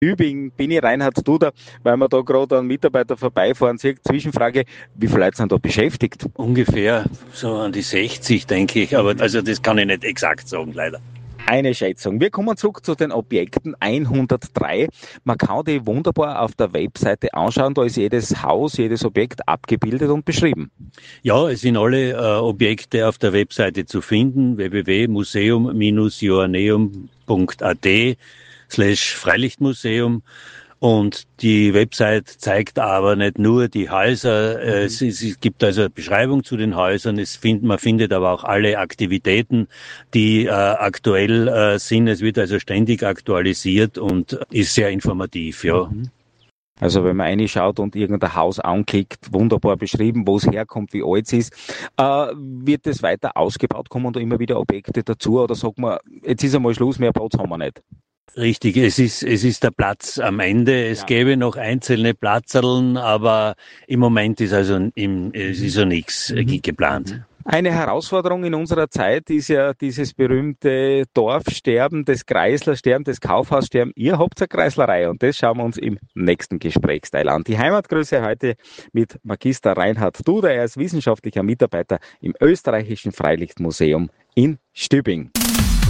Übing bin ich Reinhard Duder, weil wir da gerade einen Mitarbeiter vorbeifahren. Zwischenfrage, wie viele Leute sind da beschäftigt? Ungefähr so an die 60, denke ich. Aber also das kann ich nicht exakt sagen, leider. Eine Schätzung. Wir kommen zurück zu den Objekten 103. Man kann die wunderbar auf der Webseite anschauen. Da ist jedes Haus, jedes Objekt abgebildet und beschrieben. Ja, es sind alle Objekte auf der Webseite zu finden. www.museum-joanneum.at/Freilichtmuseum. Und die Website zeigt aber nicht nur die Häuser, es gibt also eine Beschreibung zu den Häusern, man findet aber auch alle Aktivitäten, die aktuell sind. Es wird also ständig aktualisiert und ist sehr informativ, ja. Also wenn man reinschaut und irgendein Haus anklickt, wunderbar beschrieben, wo es herkommt, wie alt es ist, wird es weiter ausgebaut, kommen da immer wieder Objekte dazu oder sagt man, jetzt ist einmal Schluss, mehr Platz haben wir nicht? Richtig, es ist der Platz am Ende. Es gäbe noch einzelne Platzerln, aber im Moment ist es ist so nichts geplant. Eine Herausforderung in unserer Zeit ist ja dieses berühmte Dorfsterben, das Kreislersterben, das Kaufhaussterben. Ihr habt eine Kreislerei und das schauen wir uns im nächsten Gesprächsteil an. Die Heimatgrüße heute mit Magister Reinhard Duder. Er ist wissenschaftlicher Mitarbeiter im Österreichischen Freilichtmuseum in Stübing.